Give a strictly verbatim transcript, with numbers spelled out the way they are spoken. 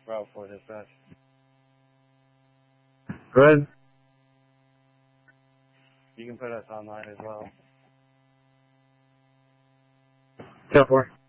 Route four dispatch. Go ahead. You can put us online as well. ten four.